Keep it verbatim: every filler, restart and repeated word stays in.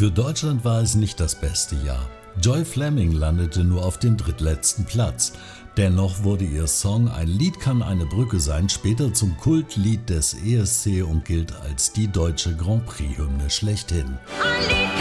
Für Deutschland war es nicht das beste Jahr. Joy Fleming landete nur auf dem drittletzten Platz. Dennoch wurde ihr Song "Ein Lied kann eine Brücke sein" später zum Kultlied des E S C und gilt als die deutsche Grand Prix-Hymne schlechthin. Ein Lied